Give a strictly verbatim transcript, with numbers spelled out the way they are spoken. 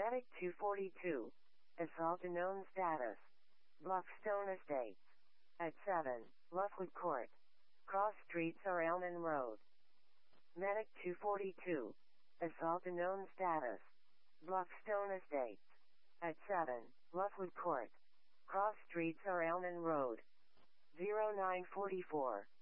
Medic two forty-two. Assault unknown status. Bluffstone Estates. At seven, Luffwood Court. Cross streets are Elman Road. Medic two forty-two. Assault unknown status. Bluffstone Estates. At seven, Luffwood Court. Cross streets are Elman Road. zero nine forty-four.